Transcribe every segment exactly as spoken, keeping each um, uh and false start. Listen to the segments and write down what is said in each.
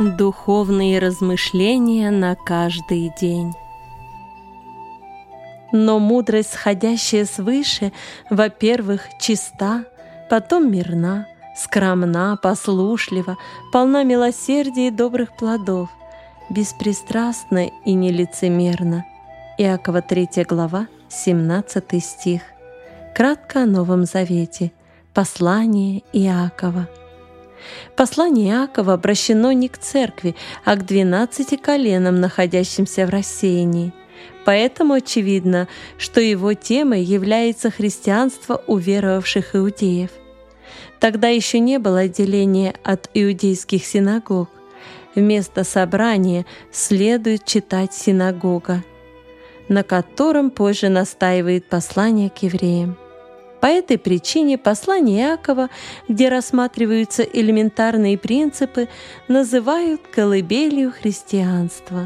Духовные размышления на каждый день. Но мудрость, сходящая свыше, во-первых, чиста, потом мирна, скромна, послушлива, полна милосердия и добрых плодов, беспристрастна и нелицемерна. Иакова третья глава, семнадцатый стих. Кратко о Новом Завете. Послание Иакова. Послание Иакова обращено не к церкви, а к двенадцати коленам, находящимся в рассеянии. Поэтому очевидно, что его темой является христианство уверовавших иудеев. Тогда еще не было отделения от иудейских синагог. Вместо собрания следует читать синагога, на котором позже настаивает послание к евреям. По этой причине послание Иакова, где рассматриваются элементарные принципы, называют колыбелью христианства.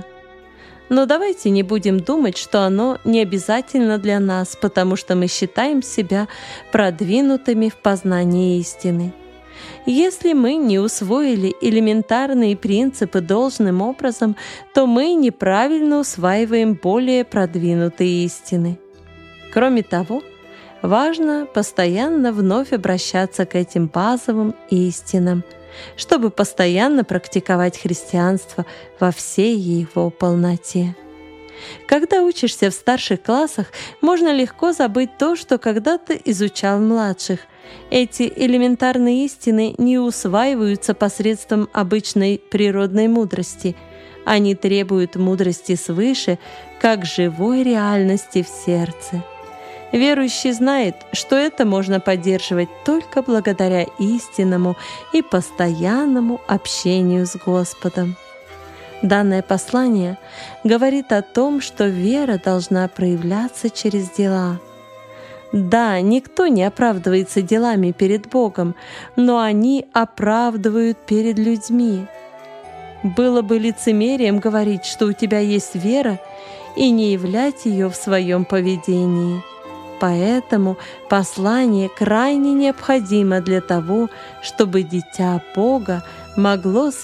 Но давайте не будем думать, что оно не обязательно для нас, потому что мы считаем себя продвинутыми в познании истины. Если мы не усвоили элементарные принципы должным образом, то мы неправильно усваиваем более продвинутые истины. Кроме того, важно постоянно вновь обращаться к этим базовым истинам, чтобы постоянно практиковать христианство во всей его полноте. Когда учишься в старших классах, можно легко забыть то, что когда-то изучал в младших. Эти элементарные истины не усваиваются посредством обычной природной мудрости. Они требуют мудрости свыше, как живой реальности в сердце. Верующий знает, что это можно поддерживать только благодаря истинному и постоянному общению с Господом. Данное послание говорит о том, что вера должна проявляться через дела. Да, никто не оправдывается делами перед Богом, но они оправдывают перед людьми. Было бы лицемерием говорить, что у тебя есть вера, и не являть ее в своем поведении. Поэтому послание крайне необходимо для того, чтобы дитя Бога могло